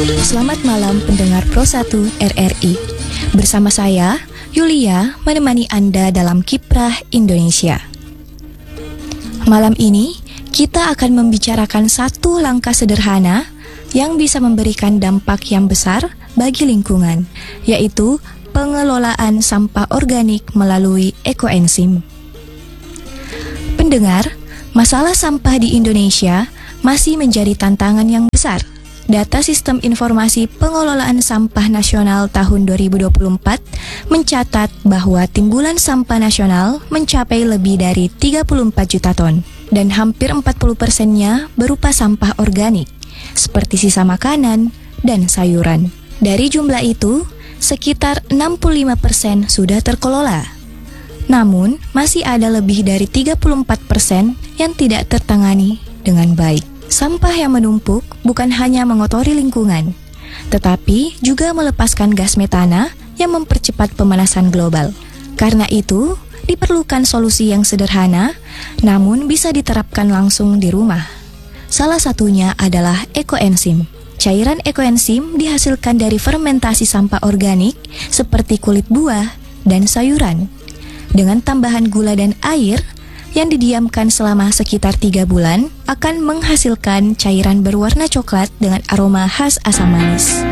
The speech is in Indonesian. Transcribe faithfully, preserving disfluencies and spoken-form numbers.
Selamat malam pendengar Pro satu R R I. Bersama saya, Yulia, menemani Anda dalam Kiprah Indonesia. Malam ini, kita akan membicarakan satu langkah sederhana yang bisa memberikan dampak yang besar bagi lingkungan, yaitu pengelolaan sampah organik melalui ekoenzim. Pendengar, masalah sampah di Indonesia masih menjadi tantangan yang besar. Data Sistem Informasi Pengelolaan Sampah Nasional tahun dua ribu dua puluh empat mencatat bahwa timbulan sampah nasional mencapai lebih dari tiga puluh empat juta ton dan hampir empat puluh persennya berupa sampah organik seperti sisa makanan dan sayuran. Dari jumlah itu, sekitar enam puluh lima persen sudah terkelola. Namun, masih ada lebih dari tiga puluh empat persen yang tidak tertangani dengan baik. Sampah yang menumpuk bukan hanya mengotori lingkungan, tetapi juga melepaskan gas metana yang mempercepat pemanasan global. Karena itu, diperlukan solusi yang sederhana, namun bisa diterapkan langsung di rumah. Salah satunya adalah ekoenzim. Cairan ekoenzim dihasilkan dari fermentasi sampah organik seperti kulit buah dan sayuran. Dengan tambahan gula dan air, yang didiamkan selama sekitar tiga bulan akan menghasilkan cairan berwarna coklat dengan aroma khas asam manis.